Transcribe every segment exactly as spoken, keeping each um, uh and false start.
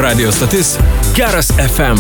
Radio stotis Geras F M.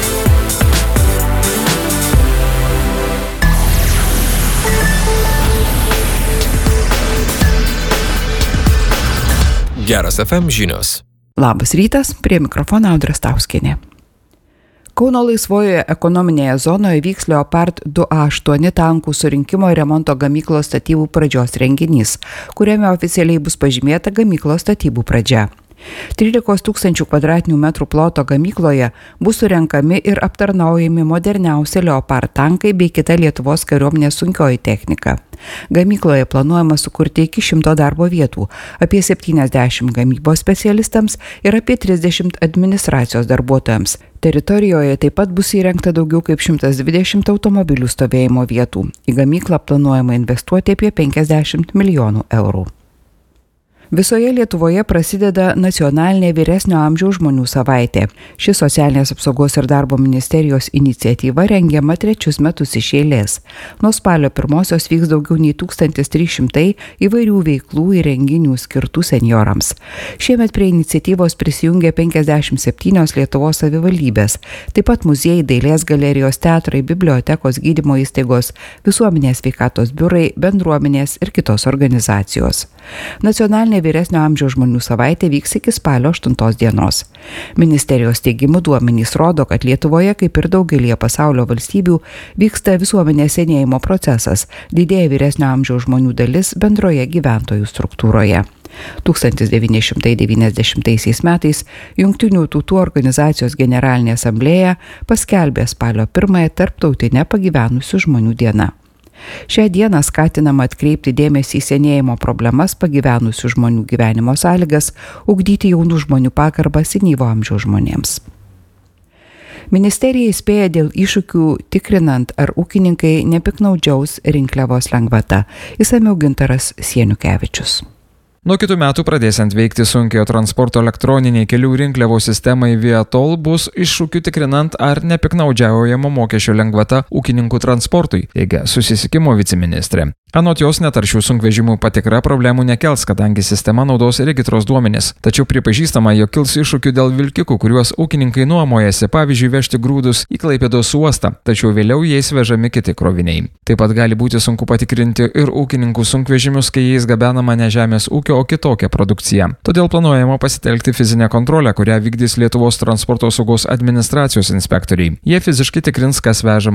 Geras F M žinios. Labas rytas, prie mikrofono Audra Stauskienė. Kauno laisvojoje ekonominėje zonoje vyks Leopard du A aštuoni tankų surinkimo ir remonto gamyklos statybų pradžios renginys, kuriame oficialiai bus pažymėta gamyklos statybų pradžia. trylikos tūkstančių kvadratinių metrų ploto gamykloje bus surenkami ir aptarnaujami moderniausi Leopard tankai bei kita Lietuvos kariuomenės sunkioji technika. Gamykloje planuojama sukurti iki šimto darbo vietų, apie septyniasdešimt gamybos specialistams ir apie trisdešimt administracijos darbuotojams. Teritorijoje taip pat bus įrengta daugiau kaip šimtas dvidešimt automobilių stovėjimo vietų. Į gamyklą planuojama investuoti apie penkiasdešimt milijonų eurų. Visoje Lietuvoje prasideda nacionalinė vyresnio amžiaus žmonių savaitė. Ši socialinės apsaugos ir darbo ministerijos iniciatyva rengiama trečius metus iš eilės. Nuo spalio pirmosios vyks daugiau nei tūkstantis trys šimtai įvairių veiklų ir renginių skirtų senjorams. Šiemet prie iniciatyvos prisijungė penkiasdešimt septynios Lietuvos savivaldybės, taip pat muziejai, dailės galerijos, teatrai, bibliotekos, gydymo įstaigos, visuomenės sveikatos biurai, bendruomenės ir kitos organizacijos. Nacionalinė vyresnio amžiaus žmonių savaitė vyks iki spalio aštuntos dienos. Ministerijos teigimu duomenys rodo, kad Lietuvoje, kaip ir daugelį pasaulio valstybių, vyksta visuomenės senėjimo procesas, didėja vyresnio amžiaus žmonių dalis bendroje gyventojų struktūroje. tūkstantis devyni šimtai devyniasdešimtaisiais metais Jungtinių tautų organizacijos generalinė asamblėja paskelbė spalio pirmąją tarptautinę pagyvenusių žmonių dieną. Šią dieną skatinama atkreipti dėmesį į senėjimo problemas, pagyvenusių žmonių gyvenimo sąlygas, ugdyti jaunų žmonių pagarbą senyvo amžiaus žmonėms. Ministerija įspėja dėl iššūkių tikrinant, ar ūkininkai nepiknaudžiaus rinkliavos lengvata. Išsamiau Gintaras Sieniukevičius. Nuo kitų metų pradėsiant veikti sunkiojo transporto elektroniniai kelių rinkliavos sistemai Viatol bus iššūkių tikrinant, ar nepiknaudžiaujama mokesčio lengvata ūkininkų transportui, teigia susisiekimo viceministrė. Anot jos, netaršių sunkvežimų patikra problemų nekels, kadangi sistema naudos regitros duomenis. Tačiau pripažįstama, jog kils iššūkių dėl vilkikų, kuriuos ūkininkai nuomojasi, pavyzdžiui, vežti grūdus į Klaipėdos uostą, tačiau vėliau jais vežami kiti kroviniai. Taip pat gali būti sunku patikrinti ir ūkininkų sunkvežimius, kai jais gabenama ne žemės ūkio, o kitokia produkcija. Todėl planuojama pasitelkti fizinę kontrolę, kurią vykdys Lietuvos transporto saugos administracijos inspektoriai. Jie fiziškai tikrins, kas vežama